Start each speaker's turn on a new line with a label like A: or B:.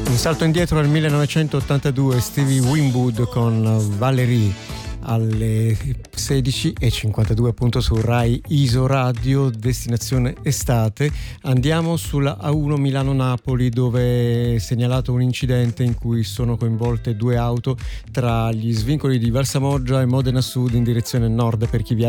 A: Un salto indietro al 1982, Stevie Winwood con Valerie alle 16:52 appunto su Rai Iso Radio, destinazione estate. Andiamo sulla A1 Milano-Napoli, dove è segnalato un incidente in cui sono coinvolte due auto tra gli svincoli di Valsamoggia e Modena Sud in direzione nord per chi